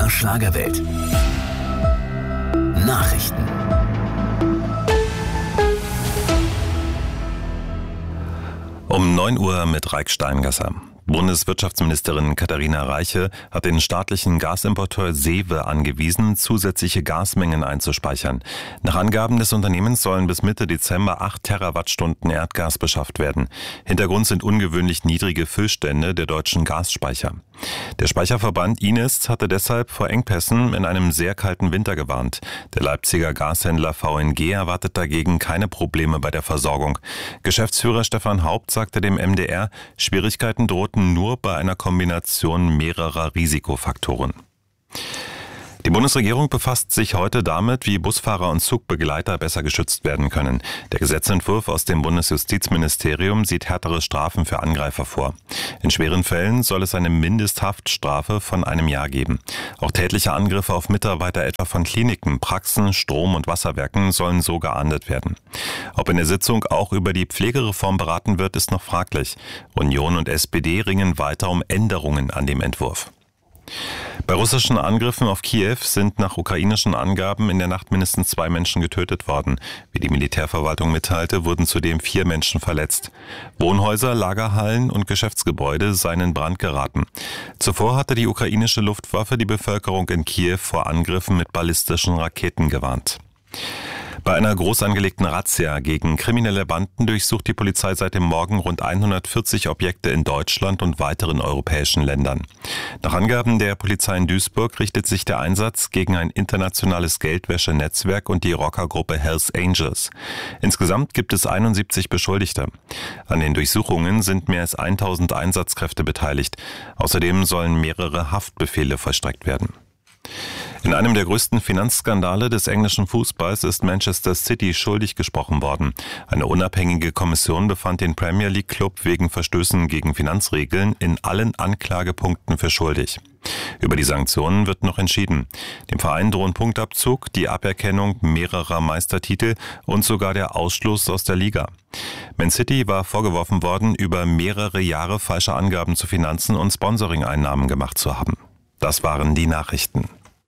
MDR Schlagerwelt. Nachrichten. Um 9 Uhr mit Raik Steingasser. Bundeswirtschaftsministerin Katharina Reiche hat den staatlichen Gasimporteur Sewe angewiesen, zusätzliche Gasmengen einzuspeichern. Nach Angaben des Unternehmens sollen bis Mitte Dezember 8 Terawattstunden Erdgas beschafft werden. Hintergrund sind ungewöhnlich niedrige Füllstände der deutschen Gasspeicher. Der Speicherverband Inest hatte deshalb vor Engpässen in einem sehr kalten Winter gewarnt. Der Leipziger Gashändler VNG erwartet dagegen keine Probleme bei der Versorgung. Geschäftsführer Stefan Haupt sagte dem MDR, Schwierigkeiten drohten nur bei einer Kombination mehrerer Risikofaktoren. Die Bundesregierung befasst sich heute damit, wie Busfahrer und Zugbegleiter besser geschützt werden können. Der Gesetzentwurf aus dem Bundesjustizministerium sieht härtere Strafen für Angreifer vor. In schweren Fällen soll es eine Mindesthaftstrafe von 1 Jahr geben. Auch tätliche Angriffe auf Mitarbeiter etwa von Kliniken, Praxen, Strom- und Wasserwerken sollen so geahndet werden. Ob in der Sitzung auch über die Pflegereform beraten wird, ist noch fraglich. Union und SPD ringen weiter um Änderungen an dem Entwurf. Bei russischen Angriffen auf Kiew sind nach ukrainischen Angaben in der Nacht mindestens 2 Menschen getötet worden. Wie die Militärverwaltung mitteilte, wurden zudem 4 Menschen verletzt. Wohnhäuser, Lagerhallen und Geschäftsgebäude seien in Brand geraten. Zuvor hatte die ukrainische Luftwaffe die Bevölkerung in Kiew vor Angriffen mit ballistischen Raketen gewarnt. Bei einer groß angelegten Razzia gegen kriminelle Banden durchsucht die Polizei seit dem Morgen rund 140 Objekte in Deutschland und weiteren europäischen Ländern. Nach Angaben der Polizei in Duisburg richtet sich der Einsatz gegen ein internationales Geldwäschenetzwerk und die Rockergruppe Hells Angels. Insgesamt gibt es 71 Beschuldigte. An den Durchsuchungen sind mehr als 1000 Einsatzkräfte beteiligt. Außerdem sollen mehrere Haftbefehle vollstreckt werden. In einem der größten Finanzskandale des englischen Fußballs ist Manchester City schuldig gesprochen worden. Eine unabhängige Kommission befand den Premier League Club wegen Verstößen gegen Finanzregeln in allen Anklagepunkten für schuldig. Über die Sanktionen wird noch entschieden. Dem Verein drohen Punktabzug, die Aberkennung mehrerer Meistertitel und sogar der Ausschluss aus der Liga. Man City war vorgeworfen worden, über mehrere Jahre falsche Angaben zu Finanzen und Sponsoring-Einnahmen gemacht zu haben. Das waren die Nachrichten.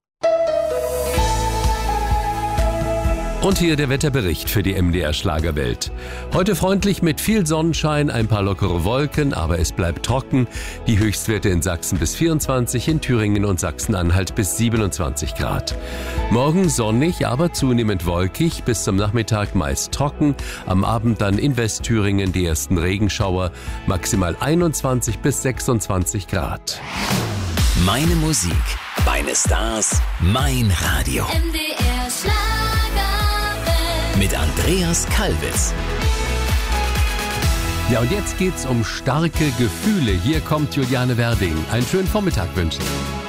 Und hier der Wetterbericht für die MDR Schlagerwelt. Heute freundlich mit viel Sonnenschein, ein paar lockere Wolken, aber es bleibt trocken. Die Höchstwerte in Sachsen bis 24, in Thüringen und Sachsen-Anhalt bis 27 Grad. Morgen sonnig, aber zunehmend wolkig, bis zum Nachmittag meist trocken. Am Abend dann in Westthüringen die ersten Regenschauer, maximal 21 bis 26 Grad. Meine Musik, meine Stars, mein Radio. MDR Schlagerwelt. Mit Andreas Kalbitz. Ja, und jetzt geht's um starke Gefühle. Hier kommt Juliane Werding. Einen schönen Vormittag wünschen.